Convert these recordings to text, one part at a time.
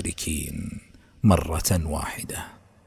المشركين مرة واحدة.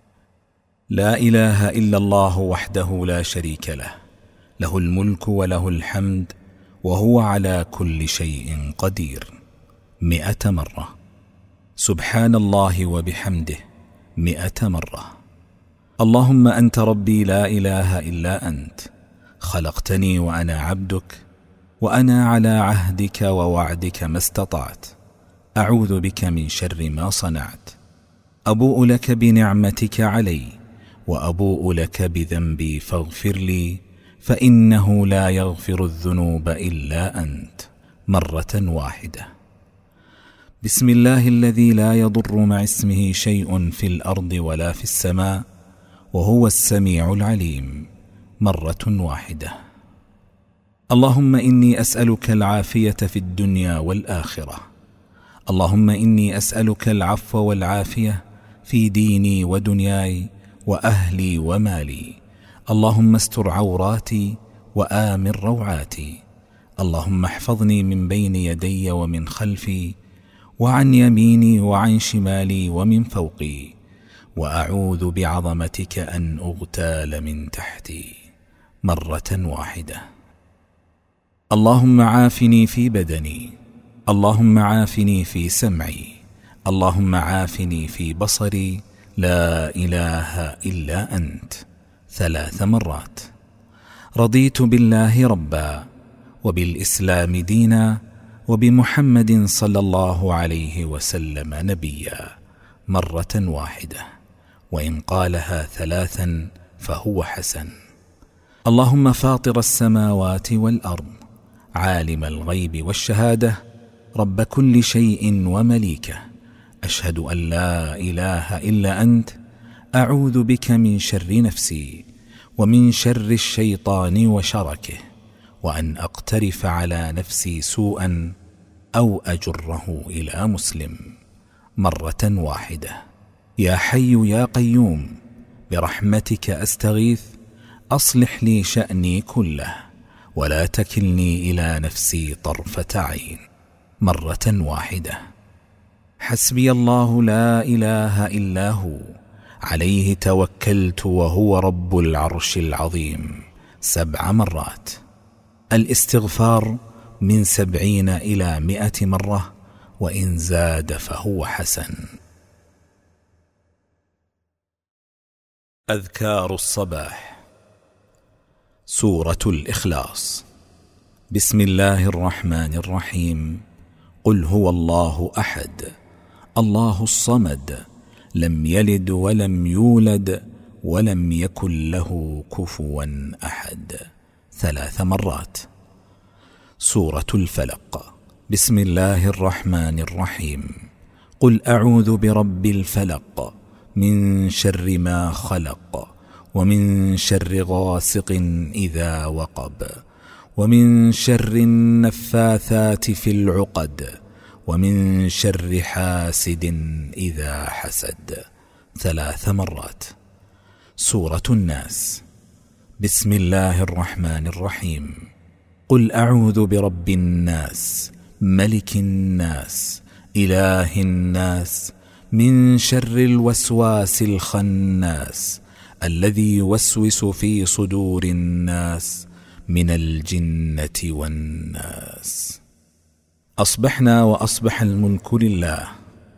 لا إله إلا الله وحده لا شريك له، له الملك وله الحمد وهو على كل شيء قدير 100 مرة. سبحان الله وبحمده 100 مرة. اللهم أنت ربي لا إله إلا أنت، خلقتني وأنا عبدك، وأنا على عهدك ووعدك ما استطعت، أعوذ بك من شر ما صنعت. أبوء لك بنعمتك علي وأبوء لك بذنبي فاغفر لي، فإنه لا يغفر الذنوب إلا أنت مرة واحدة. بسم الله الذي لا يضر مع اسمه شيء في الأرض ولا في السماء وهو السميع العليم مرة واحدة. اللهم إني أسألك العافية في الدنيا والآخرة. اللهم إني أسألك العفو والعافية في ديني ودنياي وأهلي ومالي. اللهم استر عوراتي وآمن روعاتي. اللهم احفظني من بين يدي ومن خلفي وعن يميني وعن شمالي ومن فوقي، وأعوذ بعظمتك أن أغتال من تحتي مرة واحدة. اللهم عافني في بدني، اللهم عافني في سمعي، اللهم عافني في بصري، لا إله إلا أنت 3 مرات. رضيت بالله ربا وبالإسلام دينا وبمحمد صلى الله عليه وسلم نبيا مرة واحدة، وإن قالها 3 فهو حسن. اللهم فاطر السماوات والأرض، عالم الغيب والشهادة، رب كل شيء ومليكه، أشهد أن لا إله إلا أنت، أعوذ بك من شر نفسي ومن شر الشيطان وشركه، وأن أقترف على نفسي سوءا أو أجره إلى مسلم مرة واحدة. يا حي يا قيوم برحمتك أستغيث، أصلح لي شأني كله ولا تكلني إلى نفسي طرفة عين مرة واحدة. حسبي الله لا إله إلا هو، عليه توكلت وهو رب العرش العظيم 7 مرات. الاستغفار من 70 إلى 100 مرة، وإن زاد فهو حسن. أذكار الصباح. سورة الإخلاص. بسم الله الرحمن الرحيم. قل هو الله أحد الله الصمد، لم يلد ولم يولد ولم يكن له كفوا أحد 3 مرات. سورة الفلق. بسم الله الرحمن الرحيم. قل أعوذ برب الفلق من شر ما خلق، ومن شر غاسق إذا وقب، ومن شر النفاثات في العقد، ومن شر حاسد إذا حسد 3 مرات. سورة الناس. بسم الله الرحمن الرحيم. قل أعوذ برب الناس ملك الناس إله الناس من شر الوسواس الخناس الذي يوسوس في صدور الناس من الجنة والناس. أصبحنا وأصبح الملك لله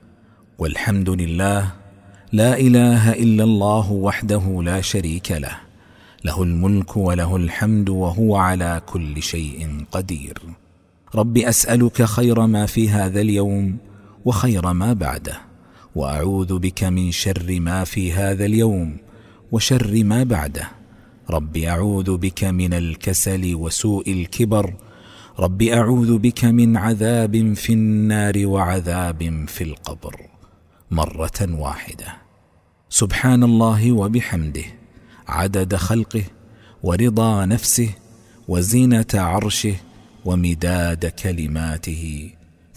والحمد لله، لا إله إلا الله وحده لا شريك له، له الملك وله الحمد وهو على كل شيء قدير. رب أسألك خير ما في هذا اليوم وخير ما بعده، وأعوذ بك من شر ما في هذا اليوم وشر ما بعده. رب أعوذ بك من الكسل وسوء الكبر. رب أعوذ بك من عذاب في النار وعذاب في القبر مرة واحدة. سبحان الله وبحمده عدد خلقه ورضا نفسه وزينة عرشه ومداد كلماته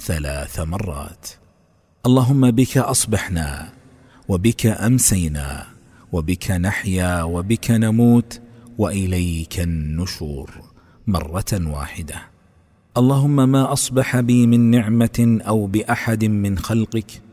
3 مرات. اللهم بك أصبحنا وبك أمسينا وبك نحيا وبك نموت وإليك النشور مرة واحدة. اللهم ما أصبح بي من نعمة أو بأحد من خلقك